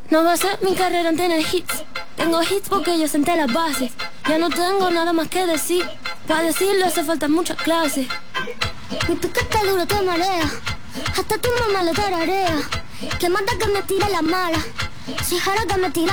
No va a ser mi carrera en tener hits. Tengo hits porque yo senté las bases. Ya no tengo nada más que decir. Para decirlo hace falta mucha clase. Mi piquete duro te marea. Hasta tu mamá lo tararea. Que manda que me tire la mala. Si jara que me tira